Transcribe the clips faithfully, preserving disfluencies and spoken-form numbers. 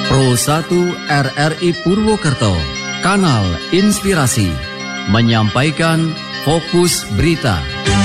Pro satu R R I Purwokerto, Kanal Inspirasi, menyampaikan Fokus Berita.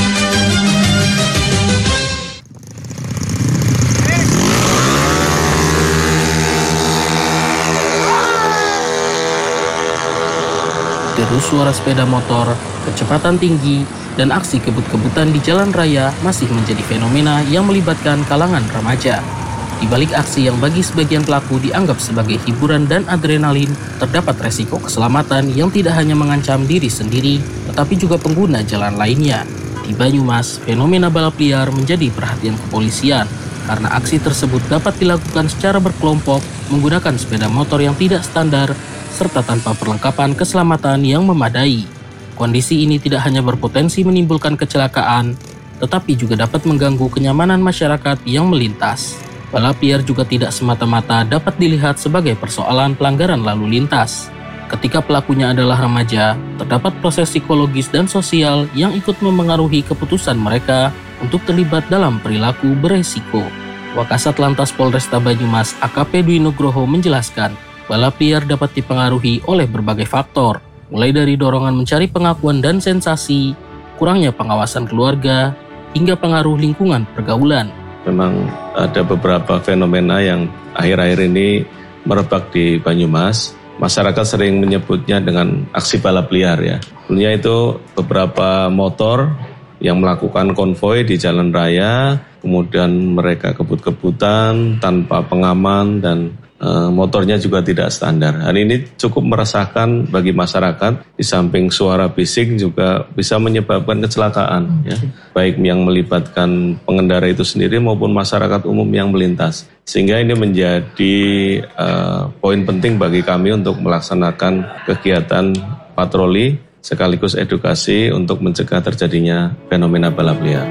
Deru suara sepeda motor, kecepatan tinggi, dan aksi kebut-kebutan di jalan raya masih menjadi fenomena yang melibatkan kalangan remaja. Di balik aksi yang bagi sebagian pelaku dianggap sebagai hiburan dan adrenalin, terdapat resiko keselamatan yang tidak hanya mengancam diri sendiri, tetapi juga pengguna jalan lainnya. Di Banyumas, fenomena balap liar menjadi perhatian kepolisian, karena aksi tersebut dapat dilakukan secara berkelompok menggunakan sepeda motor yang tidak standar, serta tanpa perlengkapan keselamatan yang memadai. Kondisi ini tidak hanya berpotensi menimbulkan kecelakaan, tetapi juga dapat mengganggu kenyamanan masyarakat yang melintas. Balap liar juga tidak semata-mata dapat dilihat sebagai persoalan pelanggaran lalu lintas. Ketika pelakunya adalah remaja, terdapat proses psikologis dan sosial yang ikut memengaruhi keputusan mereka untuk terlibat dalam perilaku beresiko. Wakasat Lantas Polresta Banyumas A K P Dwi Nugroho menjelaskan, balap liar dapat dipengaruhi oleh berbagai faktor, mulai dari dorongan mencari pengakuan dan sensasi, kurangnya pengawasan keluarga, hingga pengaruh lingkungan pergaulan. Memang ada beberapa fenomena yang akhir-akhir ini merebak di Banyumas. Masyarakat sering menyebutnya dengan aksi balap liar ya. Sebenarnya itu beberapa motor yang melakukan konvoi di jalan raya, kemudian mereka kebut-kebutan tanpa pengaman dan e, motornya juga tidak standar. Hal ini cukup meresahkan bagi masyarakat. Di samping suara bising juga bisa menyebabkan kecelakaan, ya, baik yang melibatkan pengendara itu sendiri maupun masyarakat umum yang melintas. Sehingga ini menjadi e, poin penting bagi kami untuk melaksanakan kegiatan patroli sekaligus edukasi untuk mencegah terjadinya fenomena balap liar.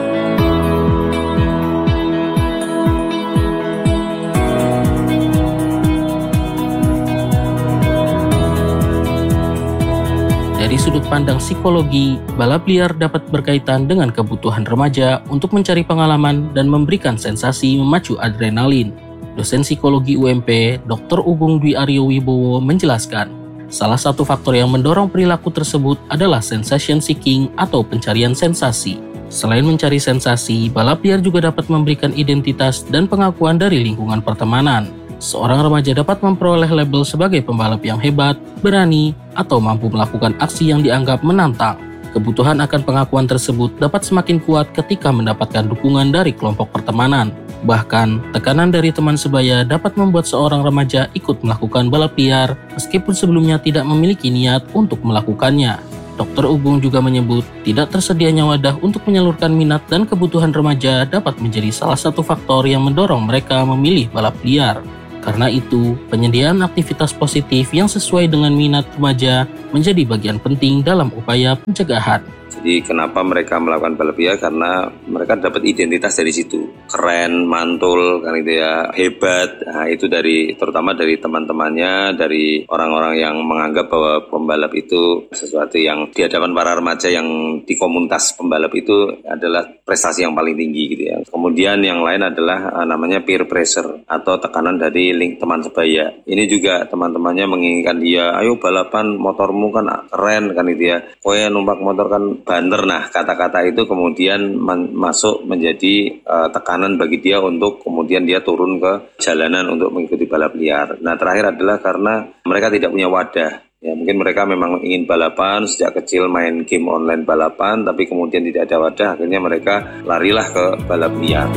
Dari sudut pandang psikologi, balap liar dapat berkaitan dengan kebutuhan remaja untuk mencari pengalaman dan memberikan sensasi memacu adrenalin. Dosen psikologi U M P, Doktor Ugeng Dwi Aryo Wibowo menjelaskan, salah satu faktor yang mendorong perilaku tersebut adalah sensation seeking atau pencarian sensasi. Selain mencari sensasi, balap liar juga dapat memberikan identitas dan pengakuan dari lingkungan pertemanan. Seorang remaja dapat memperoleh label sebagai pembalap yang hebat, berani, atau mampu melakukan aksi yang dianggap menantang. Kebutuhan akan pengakuan tersebut dapat semakin kuat ketika mendapatkan dukungan dari kelompok pertemanan. Bahkan, tekanan dari teman sebaya dapat membuat seorang remaja ikut melakukan balap liar meskipun sebelumnya tidak memiliki niat untuk melakukannya. Doktor Ugeng juga menyebut, tidak tersedianya wadah untuk menyalurkan minat dan kebutuhan remaja dapat menjadi salah satu faktor yang mendorong mereka memilih balap liar. Karena itu, penyediaan aktivitas positif yang sesuai dengan minat remaja menjadi bagian penting dalam upaya pencegahan. Jadi kenapa mereka melakukan balap liar? Karena mereka dapat identitas dari situ. Keren, mantul, kan itu ya, hebat. Nah, itu dari terutama dari teman-temannya, dari orang-orang yang menganggap bahwa pembalap itu sesuatu yang di hadapan para remaja yang di komunitas pembalap itu adalah prestasi yang paling tinggi gitu ya. Kemudian yang lain adalah uh, namanya peer pressure atau tekanan dari link teman sebaya. Ini juga teman-temannya menginginkan dia, ayo balapan motormu kan keren kan itu ya. Kowe numpak motor kan banter. Nah, kata-kata itu kemudian men- masuk menjadi uh, tekanan bagi dia untuk kemudian dia turun ke jalanan untuk mengikuti balap liar. Nah, terakhir adalah karena mereka tidak punya wadah. Ya, mungkin mereka memang ingin balapan, sejak kecil main game online balapan, tapi kemudian tidak ada wadah, akhirnya mereka larilah ke balap liar.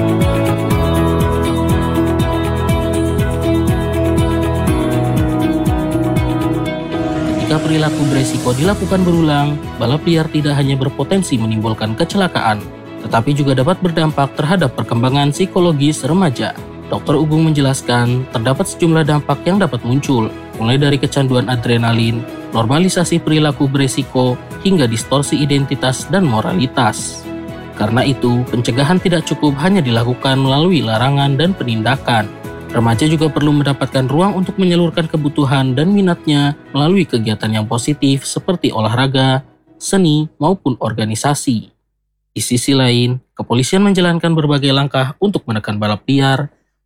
Jika perilaku beresiko dilakukan berulang, balap liar tidak hanya berpotensi menimbulkan kecelakaan, tetapi juga dapat berdampak terhadap perkembangan psikologis remaja. Doktor Ugeng menjelaskan, terdapat sejumlah dampak yang dapat muncul, mulai dari kecanduan adrenalin, normalisasi perilaku beresiko, hingga distorsi identitas dan moralitas. Karena itu, pencegahan tidak cukup hanya dilakukan melalui larangan dan penindakan. Remaja juga perlu mendapatkan ruang untuk menyalurkan kebutuhan dan minatnya melalui kegiatan yang positif seperti olahraga, seni, maupun organisasi. Di sisi lain, kepolisian menjalankan berbagai langkah untuk menekan balap liar,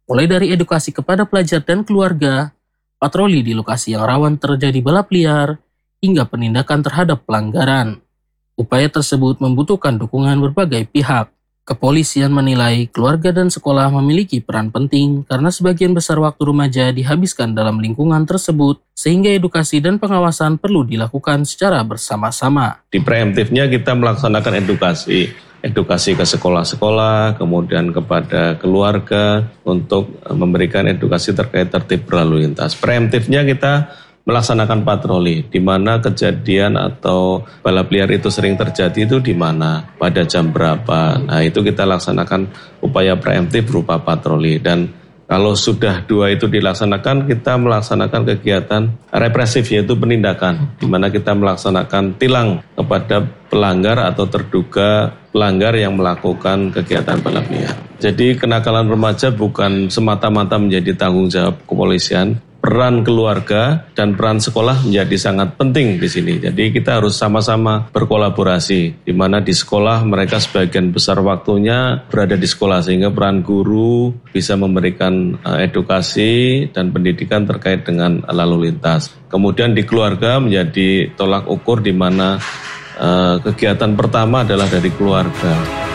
mulai dari edukasi kepada pelajar dan keluarga, patroli di lokasi yang rawan terjadi balap liar, hingga penindakan terhadap pelanggaran. Upaya tersebut membutuhkan dukungan berbagai pihak. Kepolisian menilai keluarga dan sekolah memiliki peran penting karena sebagian besar waktu remaja dihabiskan dalam lingkungan tersebut, sehingga edukasi dan pengawasan perlu dilakukan secara bersama-sama. Di preemptifnya kita melaksanakan edukasi, edukasi ke sekolah-sekolah, kemudian kepada keluarga untuk memberikan edukasi terkait tertib berlalu lintas. Preemptifnya kita melaksanakan patroli, di mana kejadian atau balap liar itu sering terjadi itu di mana, pada jam berapa. Nah itu kita laksanakan upaya preemptif berupa patroli, dan kalau sudah dua itu dilaksanakan, kita melaksanakan kegiatan represif, yaitu penindakan, di mana kita melaksanakan tilang kepada pelanggar atau terduga pelanggar yang melakukan kegiatan balap liar. Jadi kenakalan remaja bukan semata-mata menjadi tanggung jawab kepolisian. Peran keluarga dan peran sekolah menjadi sangat penting di sini. Jadi kita harus sama-sama berkolaborasi, di mana di sekolah mereka sebagian besar waktunya berada di sekolah, sehingga peran guru bisa memberikan edukasi dan pendidikan terkait dengan lalu lintas. Kemudian di keluarga menjadi tolak ukur, di mana uh, kegiatan pertama adalah dari keluarga.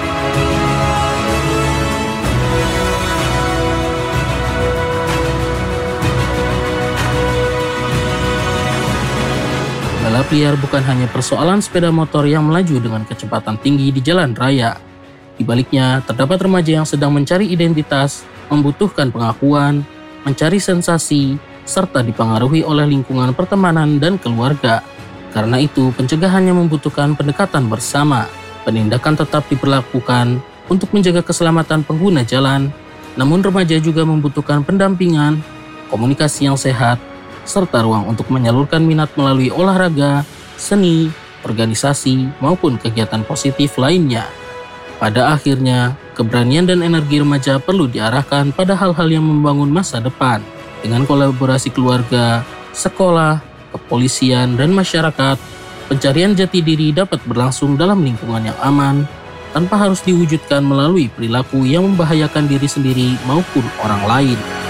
Balap liar bukan hanya persoalan sepeda motor yang melaju dengan kecepatan tinggi di jalan raya. Di baliknya, terdapat remaja yang sedang mencari identitas, membutuhkan pengakuan, mencari sensasi, serta dipengaruhi oleh lingkungan pertemanan dan keluarga. Karena itu, pencegahannya membutuhkan pendekatan bersama. Penindakan tetap diberlakukan untuk menjaga keselamatan pengguna jalan, namun remaja juga membutuhkan pendampingan, komunikasi yang sehat, serta ruang untuk menyalurkan minat melalui olahraga, seni, organisasi, maupun kegiatan positif lainnya. Pada akhirnya, keberanian dan energi remaja perlu diarahkan pada hal-hal yang membangun masa depan. Dengan kolaborasi keluarga, sekolah, kepolisian, dan masyarakat, pencarian jati diri dapat berlangsung dalam lingkungan yang aman, tanpa harus diwujudkan melalui perilaku yang membahayakan diri sendiri maupun orang lain.